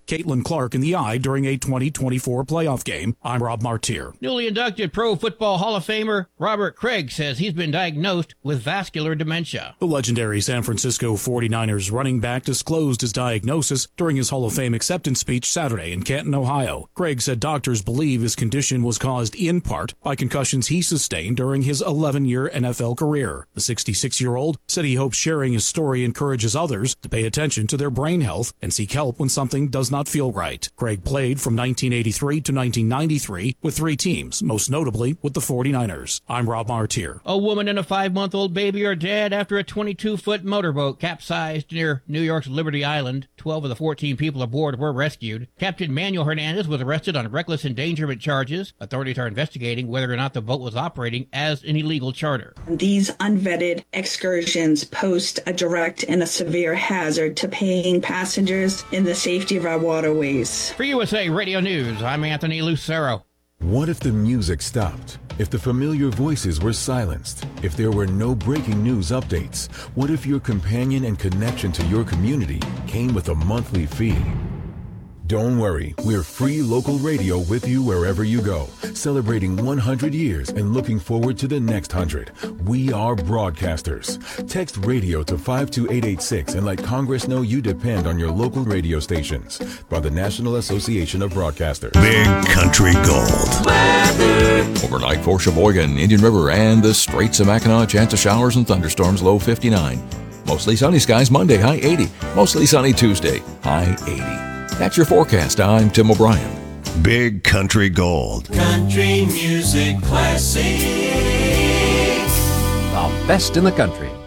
Caitlin Clark in the eye during a 2024 playoff game. I'm Rob Martier. Newly inducted Pro Football Hall of Famer Robert Craig says he's been diagnosed with vascular dementia. The legendary San Francisco 49ers running back disclosed his diagnosis during his Hall of Fame acceptance speech Saturday in Canton, Ohio. Craig said doctors believe his condition was caused in part by concussions he sustained during his 11-year NFL career. The 66-year-old said he hopes sharing his story encourages others to pay attention to their brain health and seek help when something does not feel right. Craig played from 1983 to 1993 with 3 teams, most notably with the 49ers. I'm Rob Martier. A woman and a 5-month-old baby are dead after a 22-foot motorboat capsized near New York's Liberty Island. 12 of the 14 people aboard were rescued. Captain Manuel Hernandez was arrested on reckless endangerment charges. Authorities are investigating whether or not the boat was operating as an illegal charter. These unvetted excursions pose a direct and a severe hazard to paying passengers in the safety of our waterways. For USA Radio News, I'm Anthony Lucero. What if the music stopped? If the familiar voices were silenced? If there were no breaking news updates? What if your companion and connection to your community came with a monthly fee? Don't worry, we're free local radio with you wherever you go, celebrating 100 years and looking forward to the next 100. We are broadcasters. Text radio to 52886 and let Congress know you depend on your local radio stations. By the National Association of Broadcasters. Big Country Gold. Weather. Overnight for Sheboygan, Indian River, and the Straits of Mackinac. Chance of showers and thunderstorms, low 59. Mostly sunny skies Monday, high 80. Mostly sunny Tuesday, high 80. That's your forecast. I'm Tim O'Brien. Big Country Gold. Country music classic. The best in the country.